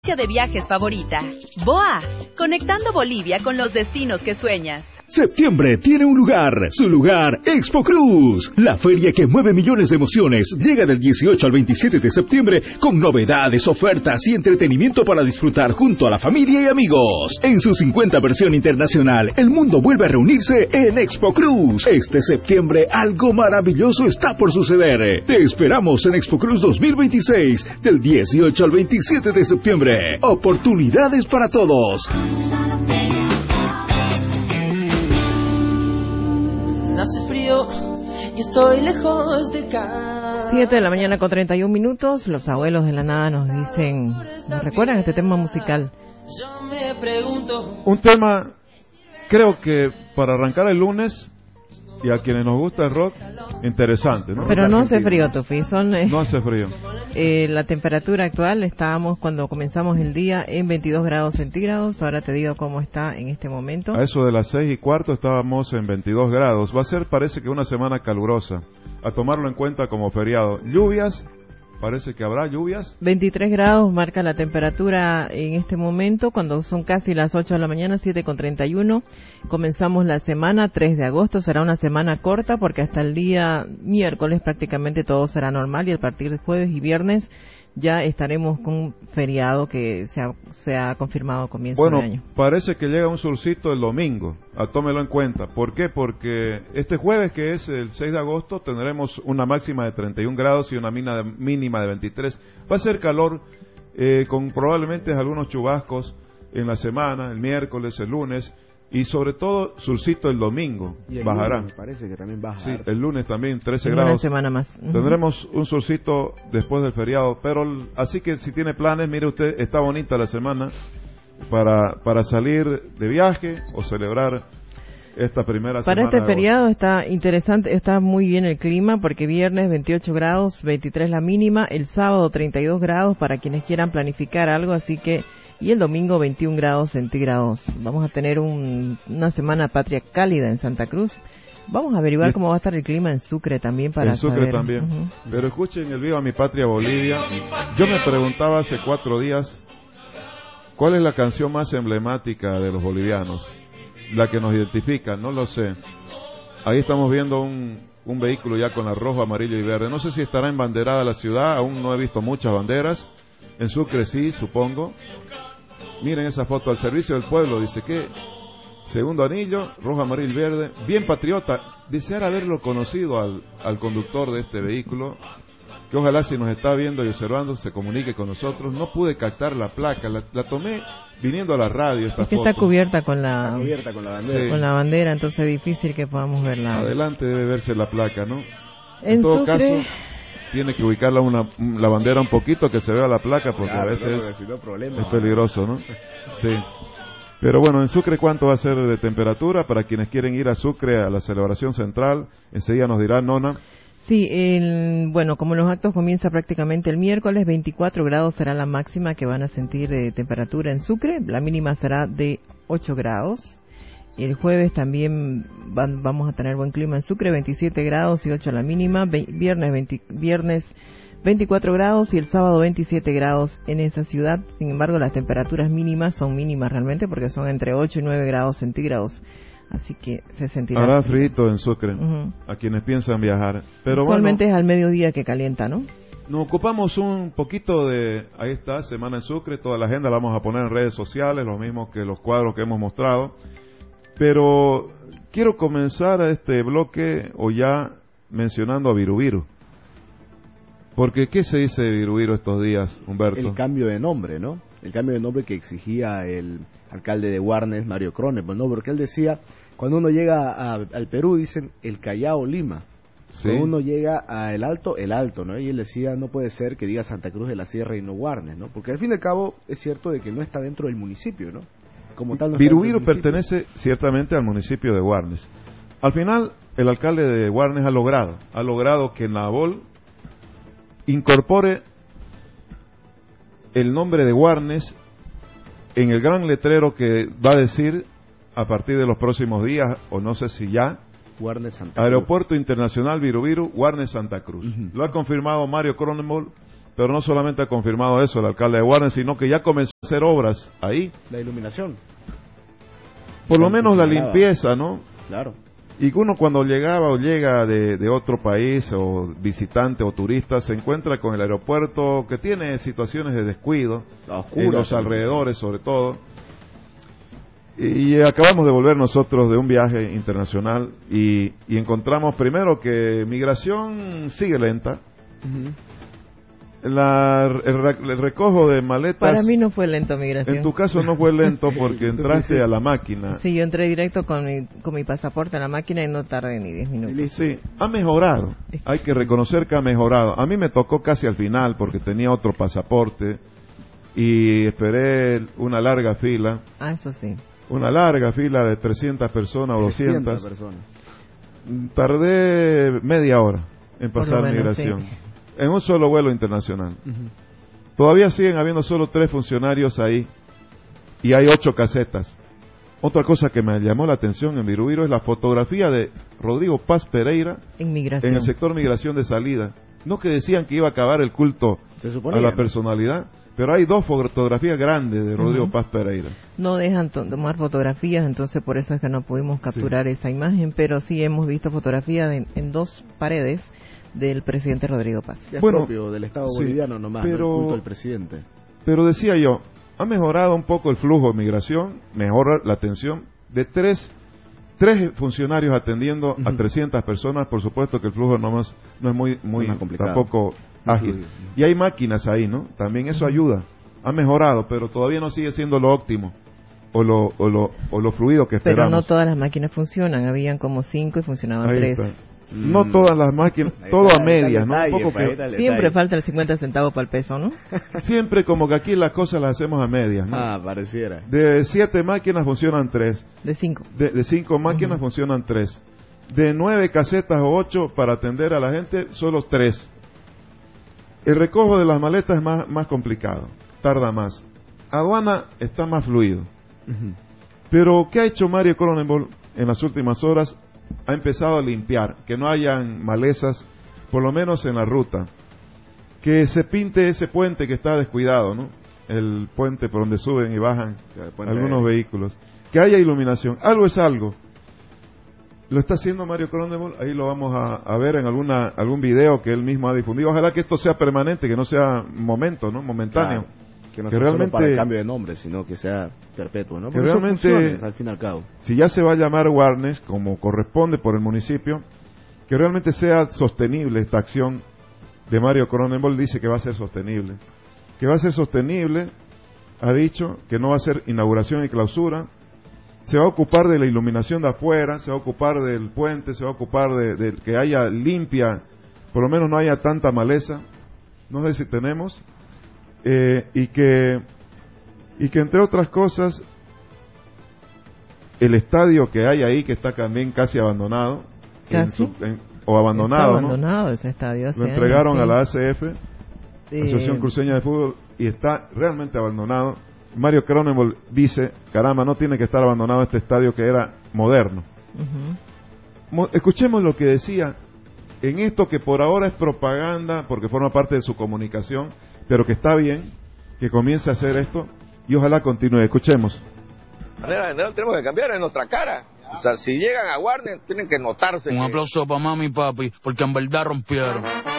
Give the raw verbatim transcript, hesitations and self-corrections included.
de viajes favorita. B O A, conectando Bolivia con los destinos que sueñas. Septiembre tiene un lugar, su lugar, Expo Cruz. La feria que mueve millones de emociones llega del dieciocho al veintisiete de septiembre con novedades, ofertas y entretenimiento para disfrutar junto a la familia y amigos. En su cincuenta versión internacional, el mundo vuelve a reunirse en Expo Cruz. Este septiembre algo maravilloso está por suceder. Te esperamos en Expo Cruz dos mil veintiséis, del dieciocho al veintisiete de septiembre. Oportunidades para todos. Hace frío y estoy lejos de casa. Siete de la mañana con treinta y un minutos. Los abuelos de la nada nos dicen, nos recuerdan este tema musical. Yo me pregunto. Un tema, creo que para arrancar el lunes, y a quienes nos gusta el rock, interesante, ¿no? Pero no hace frío, Tufi. Son, eh, no hace frío. Eh, la temperatura actual, estábamos cuando comenzamos el día en veintidós grados centígrados. Ahora te digo cómo está en este momento. A eso de las seis y cuarto estábamos en veintidós grados. Va a ser, parece que una semana calurosa. A tomarlo en cuenta como feriado. Lluvias. Parece que habrá lluvias. veintitrés grados marca la temperatura en este momento, cuando son casi las ocho de la mañana, siete con treinta y uno. Comenzamos la semana tres de agosto, será una semana corta porque hasta el día miércoles prácticamente todo será normal y a partir de jueves y viernes ya estaremos con un feriado que se ha, se ha confirmado a comienzo bueno, de año. Bueno, parece que llega un solcito el domingo, a tómelo en cuenta. ¿Por qué? Porque este jueves, que es el seis de agosto, tendremos una máxima de treinta y un grados y una mina de, mínima de veintitrés. Va a ser calor, eh, con probablemente algunos chubascos en la semana, el miércoles, el lunes, y sobre todo solcito el domingo. Y el bajará. Lunes me parece que también baja. Sí, el lunes también trece en grados. Una semana más. Uh-huh. Tendremos un solcito después del feriado, pero así que si tiene planes, mire usted, está bonita la semana para para salir de viaje o celebrar esta primera Para semana. este feriado está interesante, está muy bien el clima porque viernes veintiocho grados, veintitrés la mínima, el sábado treinta y dos grados para quienes quieran planificar algo, así que y el domingo veintiún grados centígrados. Vamos a tener un, una semana patria cálida en Santa Cruz. Vamos a averiguar y cómo va a estar el clima en Sucre también para En Sucre saber. también. Uh-huh. Pero escuchen el Viva mi Patria Bolivia. Yo me preguntaba hace cuatro días, ¿cuál es la canción más emblemática de los bolivianos? La que nos identifica, no lo sé. Ahí estamos viendo un, un vehículo ya con la rojo, amarillo y verde. No sé si estará embanderada la ciudad, aún no he visto muchas banderas. En Sucre sí, supongo. Miren esa foto, al servicio del pueblo, dice que segundo anillo, rojo, amarillo y verde, bien patriota. Desear haberlo conocido al, al conductor de este vehículo, que ojalá si nos está viendo y observando se comunique con nosotros. No pude captar la placa, la, la tomé viniendo a la radio esta es que foto. está cubierta con la, está cubierta con la bandera. Sí. Con la bandera, entonces es difícil que podamos verla. Adelante debe verse la placa, ¿no? En, en todo Sucre... caso, tiene que ubicarla una, la bandera un poquito que se vea la placa porque claro, a veces no, si no, problema, es peligroso, ¿no? Sí. Pero bueno, en Sucre, ¿cuánto va a ser de temperatura? Para quienes quieren ir a Sucre a la celebración central, enseguida nos dirá Nona. Sí, el, bueno, como los actos comienzan prácticamente el miércoles, veinticuatro grados será la máxima que van a sentir de temperatura en Sucre, la mínima será de ocho grados. El jueves también van, vamos a tener buen clima en Sucre, veintisiete grados y ocho la mínima, Ve, viernes, veinte, viernes veinticuatro grados y el sábado veintisiete grados en esa ciudad. Sin embargo, las temperaturas mínimas son mínimas realmente porque son entre ocho y nueve grados centígrados. Así que se sentirá. Hará frío en Sucre, uh-huh. a quienes piensan viajar. Pero usualmente bueno, es al mediodía que calienta, ¿no? Nos ocupamos un poquito de, ahí está, Semana en Sucre, toda la agenda la vamos a poner en redes sociales, lo mismo que los cuadros que hemos mostrado. Pero quiero comenzar este bloque o ya mencionando a Virubiru. Porque, ¿qué se dice de Virubiru estos días, Humberto? El cambio de nombre, ¿no? El cambio de nombre que exigía el alcalde de Guarnes, Mario Cronenberg, ¿no? Porque él decía, cuando uno llega a, al Perú, dicen el Callao Lima. ¿Sí? Cuando uno llega a El Alto, El Alto, ¿no? Y él decía, no puede ser que diga Santa Cruz de la Sierra y no Guarnes, ¿no? Porque al fin y al cabo es cierto de que no está dentro del municipio, ¿no? Como tal, no Virubiru pertenece ciertamente al municipio de Guarnes. Al final, el alcalde de Guarnes ha logrado, ha logrado que Nabol incorpore el nombre de Guarnes en el gran letrero que va a decir a partir de los próximos días, o no sé si ya, Guarnes Santa Cruz. Aeropuerto Internacional Virubiru, Guarnes Santa Cruz. Uh-huh. Lo ha confirmado Mario Cronenberg, pero no solamente ha confirmado eso el alcalde de Warnes, sino que ya comenzó a hacer obras ahí. La iluminación. Por lo menos la limpieza, ¿no? Claro. Y uno cuando llegaba o llega de, de otro país o visitante o turista se encuentra con el aeropuerto que tiene situaciones de descuido en los alrededores sobre todo. Y, y acabamos de volver nosotros de un viaje internacional y, y encontramos primero que migración sigue lenta. Uh-huh. La, el, el recojo de maletas... Para mí no fue lento migración. En tu caso no fue lento porque entraste a la máquina. Sí, yo entré directo con mi, con mi pasaporte a la máquina y no tardé ni diez minutos. Sí, ha mejorado. Hay que reconocer que ha mejorado. A mí me tocó casi al final porque tenía otro pasaporte y esperé una larga fila. Ah, eso sí. Una larga fila de trescientas personas o doscientas. personas. Tardé media hora en pasar menos, migración. Sí. En un solo vuelo internacional. Uh-huh. Todavía siguen habiendo solo tres funcionarios ahí y hay ocho casetas. Otra cosa que me llamó la atención en Viruiro es la fotografía de Rodrigo Paz Pereira en, en el sector migración de salida. No que decían que iba a acabar el culto a la personalidad, pero hay dos fotografías grandes de Rodrigo uh-huh. Paz Pereira. No dejan to- tomar fotografías, entonces por eso es que no pudimos capturar sí. esa imagen, pero sí hemos visto fotografías de, en dos paredes del presidente Rodrigo Paz. Es bueno, propio del Estado sí, boliviano nomás, pero, no el culto del presidente. Pero decía yo, ha mejorado un poco el flujo de migración, mejora la atención de tres tres funcionarios atendiendo uh-huh. a trescientas personas, por supuesto que el flujo no, más, no es muy muy no es tampoco ágil. Uh-huh. Y hay máquinas ahí, ¿no? También eso uh-huh. ayuda. Ha mejorado, pero todavía no sigue siendo lo óptimo o lo o lo o lo fluido que esperamos. Pero no todas las máquinas funcionan, habían como cinco y funcionaban ahí tres. Está. No todas las máquinas, todo a medias, ¿no? Detalle, un poco que siempre falta el cincuenta centavos para el peso, ¿no? Siempre como que aquí las cosas las hacemos a medias, ¿no? Ah, pareciera. De siete máquinas funcionan tres. De cinco. De, de cinco máquinas uh-huh. funcionan tres. De nueve casetas o ocho para atender a la gente, solo tres. El recojo de las maletas es más, más complicado, tarda más. Aduana está más fluido. Uh-huh. Pero, ¿qué ha hecho Mario Cronenberg en las últimas horas? Ha empezado a limpiar, que no hayan malezas, por lo menos en la ruta. Que se pinte ese puente que está descuidado, ¿no? El puente por donde suben y bajan algunos de... vehículos. Que haya iluminación. Algo es algo. Lo está haciendo Mario Cronenberg, ahí lo vamos a, a ver en alguna algún video que él mismo ha difundido. Ojalá que esto sea permanente, que no sea momento, ¿no? Momentáneo. Claro. Que no que sea realmente, solo para el cambio de nombre, sino que sea perpetuo, ¿no? Que realmente, al fin y al cabo. Si ya se va a llamar Warnes, como corresponde por el municipio, que realmente sea sostenible esta acción de Mario Cronenberg. Dice que va a ser sostenible. Que va a ser sostenible, ha dicho, que no va a ser inauguración y clausura. Se va a ocupar de la iluminación de afuera, se va a ocupar del puente, se va a ocupar de, de que haya limpia, por lo menos no haya tanta maleza. No sé si tenemos. Eh, y que y que entre otras cosas el estadio que hay ahí, que está también casi abandonado, ¿Casi? En su, en, o abandonado, está abandonado, ¿no? Ese estadio hace lo entregaron años, a la sí. A C F, sí. Asociación Cruceña de Fútbol, y está realmente abandonado. Mario Cronenberg dice, caramba, no tiene que estar abandonado este estadio que era moderno. Uh-huh. Escuchemos lo que decía en esto que por ahora es propaganda, porque forma parte de su comunicación, pero que está bien que comience a hacer esto y ojalá continúe. Escuchemos. La manera de vender tenemos que cambiar en nuestra cara. O sea, si llegan a Warner tienen que notarse. Un que... aplauso para mami y papi, porque en verdad rompieron.